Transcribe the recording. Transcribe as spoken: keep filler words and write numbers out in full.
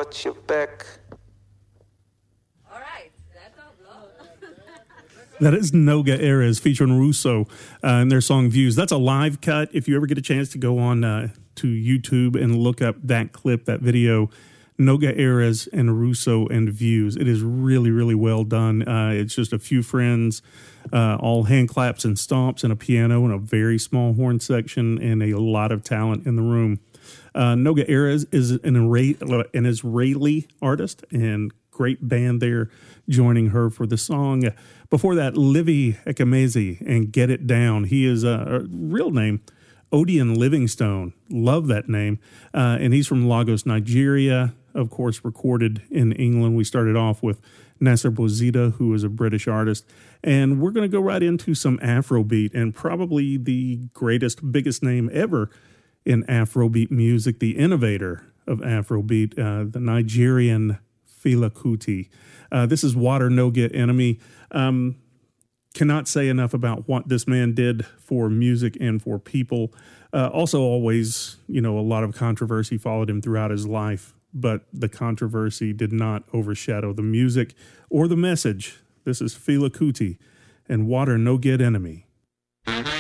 watch your back. All right, that's all. That is Noga Erez featuring Russo uh, and their song Views. That's a live cut. If you ever get a chance to go on uh, to YouTube and look up that clip, that video, Noga Erez and Russo and Views. It is really, really well done. Uh, it's just a few friends, uh, all hand claps and stomps and a piano and a very small horn section and a lot of talent in the room. Uh, Noga Erez is an, Isra- an Israeli artist and great band there joining her for the song. Before that, Livy Ekamezi and Get It Down. He is a, a real name, Odion Livingstone. Love that name. Uh, and he's from Lagos, Nigeria. Of course, recorded in England. We started off with Nasser Bouzida, who is a British artist. And we're going to go right into some Afrobeat, and probably the greatest, biggest name ever in Afrobeat music, the innovator of Afrobeat, uh, the Nigerian Fela Kuti. Uh, this is Water No Get Enemy. Um, cannot say enough about what this man did for music and for people. Uh, also, always, you know, a lot of controversy followed him throughout his life, but the controversy did not overshadow the music or the message. This is Fela Kuti and Water No Get Enemy.